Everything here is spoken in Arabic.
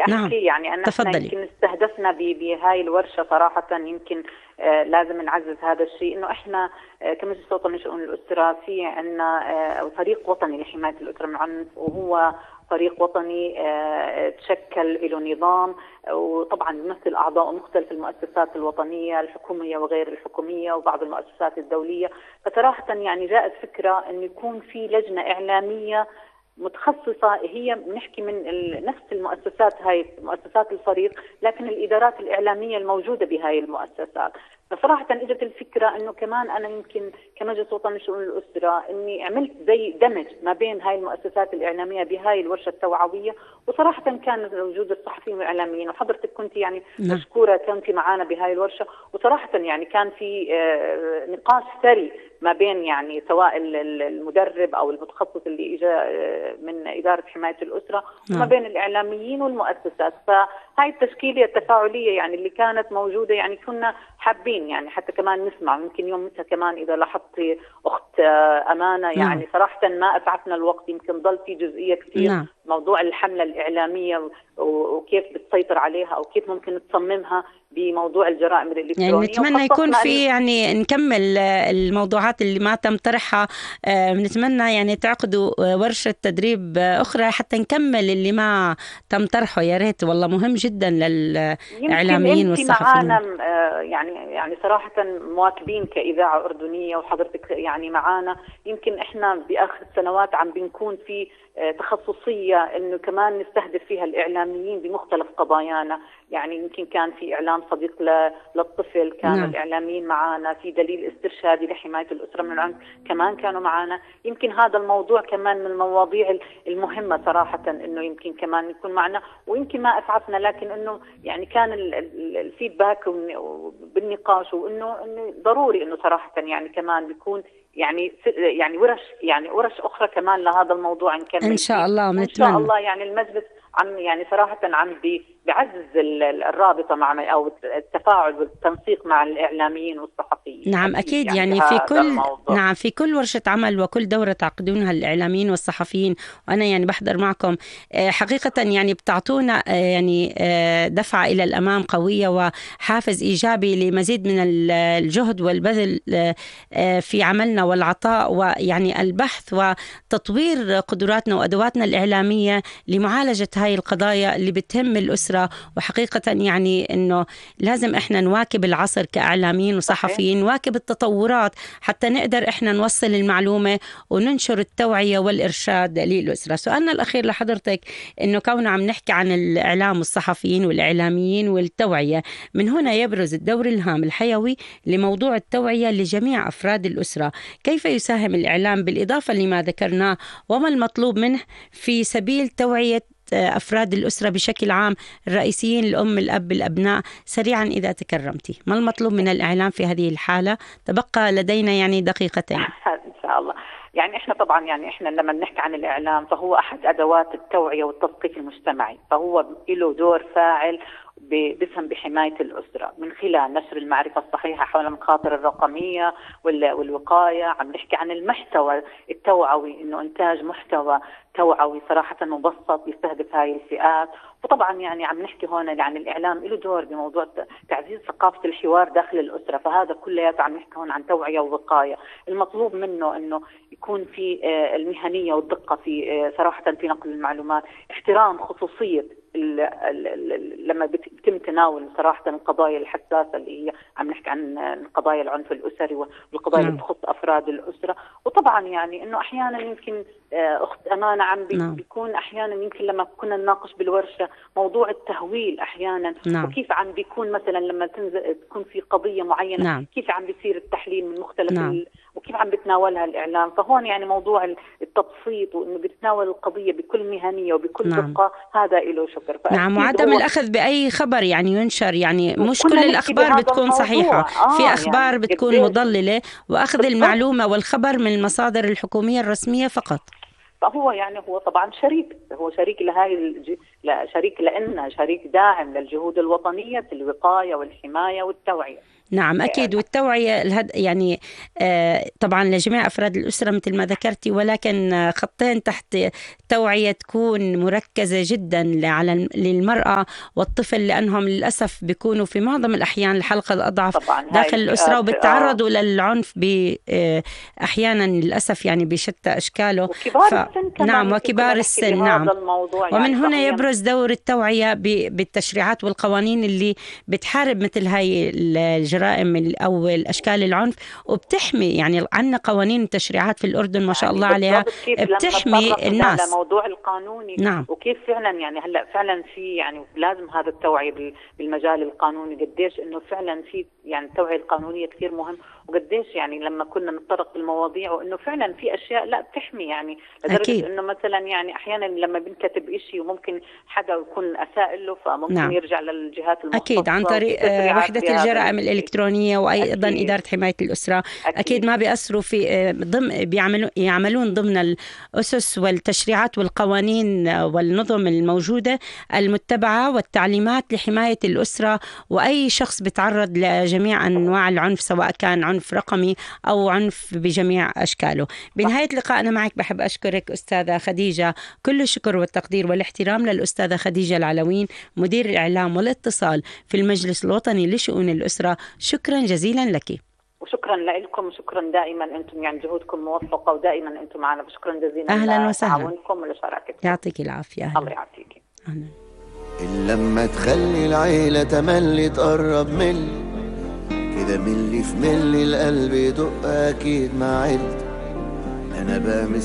نعم احكي يعني احنا تفضلي. يمكن استهدفنا بهاي الورشه صراحه، يمكن لازم نعزز هذا الشيء، انه احنا كمجلس وطني لشؤون الاسره في عندنا فريق وطني لحمايه الاسره من العنف، وهو فريق وطني تشكل له نظام، وطبعا يمثل اعضاء مختلف المؤسسات الوطنيه الحكوميه وغير الحكوميه وبعض المؤسسات الدوليه. فصراحه يعني جاءت فكره انه يكون في لجنه اعلاميه متخصصة، هي بنحكي من نفس المؤسسات، هاي مؤسسات الفريق، لكن الإدارات الإعلامية الموجودة بهاي المؤسسات. فصراحة اجت الفكرة انه كمان انا يمكن كمجلس وطني لشؤون الاسرة اني عملت زي دمج ما بين هاي المؤسسات الاعلامية بهاي الورشة التوعوية، وصراحة كان وجود الصحفيين والاعلاميين، وحضرتك كنت يعني مشكورة كنت معنا بهاي الورشة، وصراحة يعني كان في نقاش ثري ما بين يعني سواء المدرب او المتخصص اللي اجى من إدارة حماية الأسرة وما بين الإعلاميين والمؤسسات. فهاي التشكيلية التفاعلية يعني اللي كانت موجودة، يعني كنا حابين يعني حتى كمان نسمع، يمكن يوم مثل كمان إذا لاحظتي أخت أمانة يعني صراحة ما أسعفنا الوقت، يمكن ضل في جزئية كثير موضوع الحملة الإعلامية وكيف بتسيطر عليها أو كيف ممكن تصممها بموضوع الجرائم الإلكترونية. يعني نتمنى يكون في يعني نكمل الموضوعات اللي ما تم طرحها، نتمنى يعني تعقدوا ورشة تدريب أخرى حتى نكمل اللي ما تم طرحه، يا ريت والله مهم جدا للإعلاميين والصحفيين. معانا يعني صراحة مواكبين كإذاعة أردنية، وحضرتك يعني معانا، يمكن إحنا بآخر السنوات عم بنكون في تخصصية إنه كمان نستهدف فيها الإعلاميين بمختلف قضايانا. يعني يمكن كان في إعلام صديق للطفل، كان الإعلاميين معانا، في دليل استرشادي لحماية الأسرة من العنف كمان كانوا معانا. يمكن هذا الموضوع كمان من المواضيع المهمة صراحة إنه يمكن كمان يكون معنا، ويمكن ما أسعفنا لكن إنه يعني كان الفيدباك بالنقاش، وإنه ضروري إنه صراحة يعني كمان بيكون يعني ورش أخرى كمان لهذا الموضوع نكمل إن شاء الله. إن شاء الله يعني المجلس عم يعني صراحة عم بعزز الرابطة مع أو التفاعل والتنسيق مع الإعلاميين والصحفيين. نعم أكيد يعني في كل ورشة عمل وكل دورة تعقدونها الإعلاميين والصحفيين، وأنا يعني بحضر معكم حقيقة يعني بتعطونا يعني دفعة إلى الأمام قوية وحافز إيجابي لمزيد من الجهد والبذل في عملنا والعطاء، ويعني البحث وتطوير قدراتنا وأدواتنا الإعلامية لمعالجة هاي القضايا اللي بتهم الأسرة. وحقيقة يعني إنه لازم إحنا نواكب العصر كإعلاميين وصحفيين، نواكب التطورات حتى نقدر إحنا نوصل المعلومة وننشر التوعية والإرشاد للأسرة. سؤالنا الأخير لحضرتك إنه كونه عم نحكي عن الإعلام والصحفيين والإعلاميين والتوعية، من هنا يبرز الدور الهام الحيوي لموضوع التوعية لجميع أفراد الأسرة. كيف يساهم الإعلام بالإضافة لما ذكرناه، وما المطلوب منه في سبيل توعية أفراد الأسرة بشكل عام، الرئيسيين، الأم، الأب، الأبناء؟ سريعا إذا تكرمتي، ما المطلوب من الإعلام في هذه الحالة؟ تبقى لدينا يعني دقيقتين. إن شاء الله. يعني إحنا طبعا يعني إحنا لما نحكي عن الإعلام فهو أحد أدوات التوعية والتثقيف المجتمعي، فهو له دور فاعل باسم بحماية الأسرة من خلال نشر المعرفة الصحيحة حول المخاطر الرقمية والوقاية. عم نحكي عن المحتوى التوعوي، إنه إنتاج محتوى توعوي صراحة مبسط يستهدف هاي الفئات. وطبعا يعني عم نحكي هون يعني الإعلام له دور بموضوع تعزيز ثقافة الحوار داخل الأسرة، فهذا كله عم نحكي هون عن توعية ووقاية. المطلوب منه إنه يكون في المهنية والدقة في صراحة في نقل المعلومات، احترام خصوصية لما بيتم تناول صراحة القضايا الحساسة اللي هي عم نحكي عن قضايا العنف الأسري والقضايا اللي تخص أفراد الأسرة. وطبعا يعني إنه أحيانا يمكن أخت أمانة عم بيكون أحيانا يمكن لما كنا نناقش بالورشة موضوع التهويل أحيانا، وكيف عم بيكون مثلا لما تكون في قضية معينة كيف عم بيصير التحليل من مختلف وكيف عم بتناولها الإعلام. فهون يعني موضوع التبسيط وإنه بتناول القضية بكل مهنية وبكل دقة، هذا له شكر. وعدم الأخذ بأي خبر يعني ينشر، يعني مش كل الأخبار بتكون صحيحة، في أخبار يعني بتكون مضللة، وأخذ المعلومة والخبر من المصادر الحكومية الرسمية فقط. فهو يعني هو طبعا شريك لهاي شريك لنا، شريك داعم للجهود الوطنية في الوقاية والحماية والتوعية. نعم أكيد. والتوعية يعني طبعا لجميع أفراد الأسرة مثل ما ذكرتي، ولكن خطين تحت توعية تكون مركزة جدا للمرأة والطفل، لأنهم للأسف بيكونوا في معظم الأحيان الحلقة الأضعف داخل الأسرة، وبيتعرضوا للعنف أحيانا للأسف يعني بشتى أشكاله. وكبار السن كمان. نعم وكبار السن. نعم. ومن يعني هنا يبرز دور التوعية بالتشريعات والقوانين اللي بتحارب مثل هاي الجرائم أو الأشكال العنف، وبتحمي. يعني عندنا قوانين وتشريعات في الأردن ما شاء الله عليها بتحمي الناس. على موضوع القانوني. نعم. وكيف فعلا يعني هلا فعلا في يعني لازم هذا التوعية بالمجال القانوني، قديش انه فعلا في يعني التوعية القانونية كثير مهم، وقديش يعني لما كنا نتطرق بالمواضيع وانه فعلا في اشياء لا بتحمي، يعني لدرجة انه مثلا يعني احيانا لما بنكتب إشي وممكن حدا يكون اساء له، فممكن نعم. يرجع للجهات المختصة. اكيد عن طريق وحدة الجرائم الإلكترونية وايضا إدارة حماية الأسرة. أكيد ما بيأثروا في يعملون ضمن الأسس والتشريعات والقوانين والنظم الموجودة المتبعة والتعليمات لحماية الأسرة وأي شخص بيتعرض لجميع أنواع العنف، سواء كان عنف رقمي أو عنف بجميع أشكاله. بنهاية لقائنا معك بحب أشكرك أستاذة خديجة، كل الشكر والتقدير والاحترام للأستاذة خديجة العلوين، مدير الإعلام والاتصال في المجلس الوطني لشؤون الأسرة. شكرا جزيلا لك. وشكرا لكم، وشكرا دائما انتم يعني جهودكم موفقه ودائما انتم معنا، شكرا جزيلا. اهلا وسهلا. تعاونكم ولشراكتكم. يعطيك العافيه. الله يعافيك. اهلا. لما تخلي العيله تملي تقرب ملي كده، ملي في ملي القلب يدق اكيد مع عيلتي. انا بقى